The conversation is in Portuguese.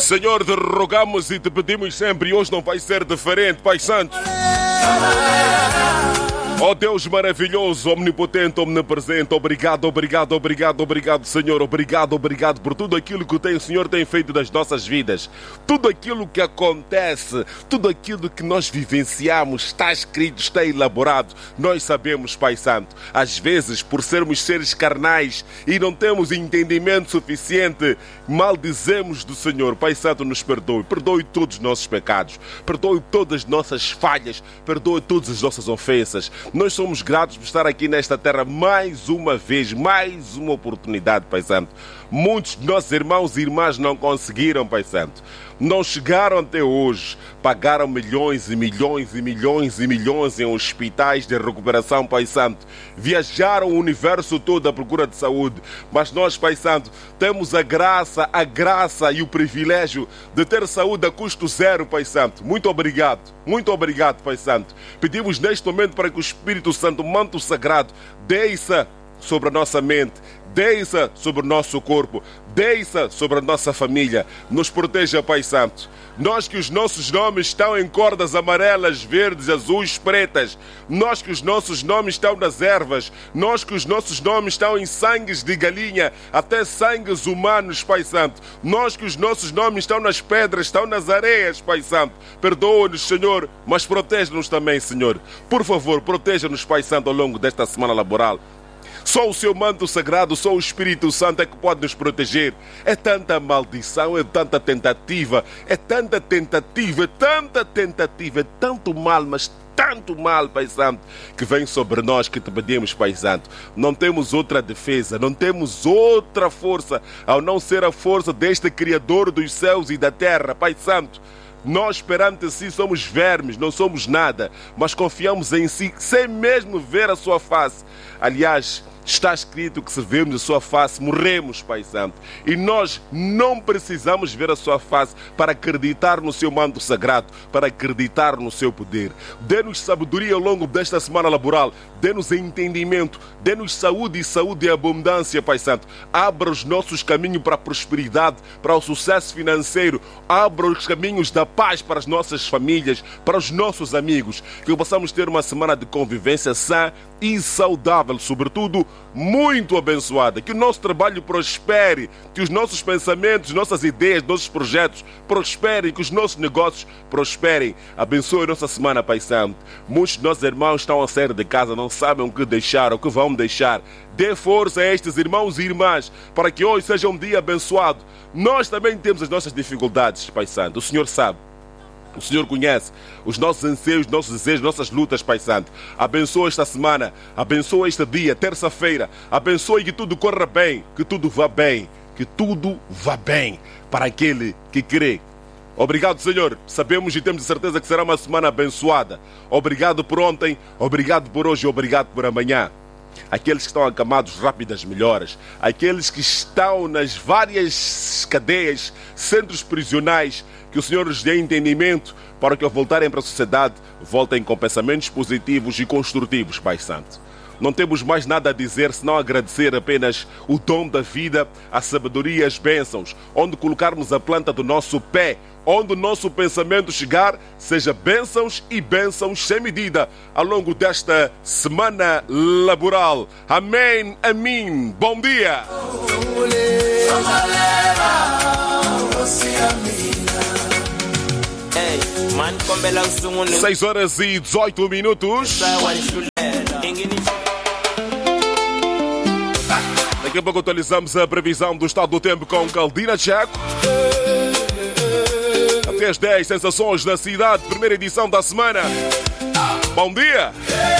Senhor, te rogamos e te pedimos sempre, e hoje não vai ser diferente, Pai Santo. Ó Deus maravilhoso, omnipotente, omnipresente, obrigado, obrigado, obrigado, obrigado, Senhor. Obrigado, obrigado por tudo aquilo que o Senhor tem feito das nossas vidas. Tudo aquilo que acontece, tudo aquilo que nós vivenciamos, está escrito, está elaborado. Nós sabemos, Pai Santo, às vezes, por sermos seres carnais e não temos entendimento suficiente, maldizemos do Senhor. Pai Santo, nos perdoe. Perdoe todos os nossos pecados. Perdoe todas as nossas falhas. Perdoe todas as nossas ofensas. Nós somos gratos por estar aqui nesta terra mais uma vez, mais uma oportunidade, Pai Santo. Muitos de nossos irmãos e irmãs não conseguiram, Pai Santo. Não chegaram até hoje, pagaram milhões e milhões e milhões e milhões em hospitais de recuperação, Pai Santo. Viajaram o universo todo à procura de saúde. Mas nós, Pai Santo, temos a graça e o privilégio de ter saúde a custo zero, Pai Santo. Muito obrigado, Pai Santo. Pedimos neste momento para que o Espírito Santo, o manto sagrado, desça sobre a nossa mente, desça sobre o nosso corpo, desça sobre a nossa família. Nos proteja, Pai Santo. Nós que os nossos nomes estão em cordas amarelas, verdes, azuis, pretas. Nós que os nossos nomes estão nas ervas. Nós que os nossos nomes estão em sangues de galinha, até sangues humanos, Pai Santo. Nós que os nossos nomes estão nas pedras, estão nas areias, Pai Santo. Perdoa-nos, Senhor, mas protege-nos também, Senhor. Por favor, proteja-nos, Pai Santo, ao longo desta semana laboral. Só o seu manto sagrado, só o Espírito Santo é que pode nos proteger. É tanta maldição, é tanta tentativa, é tanto mal, mas tanto mal, Pai Santo, que vem sobre nós, que te pedimos, Pai Santo. Não temos outra defesa, não temos outra força, ao não ser a força deste Criador dos céus e da terra, Pai Santo. Nós perante si somos vermes, não somos nada, mas confiamos em si sem mesmo ver a sua face. Aliás, está escrito que se vermos a sua face, morremos, Pai Santo. E nós não precisamos ver a sua face para acreditar no seu manto sagrado, para acreditar no seu poder. Dê-nos sabedoria ao longo desta semana laboral. Dê-nos entendimento. Dê-nos saúde e abundância, Pai Santo. Abra os nossos caminhos para a prosperidade, para o sucesso financeiro. Abra os caminhos da paz para as nossas famílias, para os nossos amigos. Que possamos ter uma semana de convivência sã e saudável, sobretudo muito abençoada. Que o nosso trabalho prospere, que os nossos pensamentos, nossas ideias, nossos projetos prosperem, que os nossos negócios prosperem. Abençoe a nossa semana, Pai Santo. Muitos de nossos irmãos estão a sair de casa, não sabem o que deixar, o que vão deixar. Dê força a estes irmãos e irmãs para que hoje seja um dia abençoado. Nós também temos as nossas dificuldades, Pai Santo. O Senhor sabe. O Senhor conhece os nossos anseios, nossos desejos, nossas lutas, Pai Santo. Abençoa esta semana, abençoa este dia, terça-feira. Abençoe que tudo corra bem, que tudo vá bem, que tudo vá bem para aquele que crê. Obrigado, Senhor. Sabemos e temos certeza que será uma semana abençoada. Obrigado por ontem, obrigado por hoje e obrigado por amanhã. Aqueles que estão acamados, rápidas melhoras. Aqueles que estão nas várias cadeias, centros prisionais, que o Senhor lhes dê entendimento para que ao voltarem para a sociedade, voltem com pensamentos positivos e construtivos, Pai Santo. Não temos mais nada a dizer senão agradecer apenas o dom da vida, a sabedoria e as bênçãos. Onde colocarmos a planta do nosso pé, onde o nosso pensamento chegar, seja bênçãos e bênçãos sem medida ao longo desta semana laboral. Amém, amém. Bom dia. 6 horas e 18 minutos. Daqui a pouco atualizamos a previsão do estado do tempo com Caldina Checo. Até às 10, sensações da cidade, primeira edição da semana. Bom dia!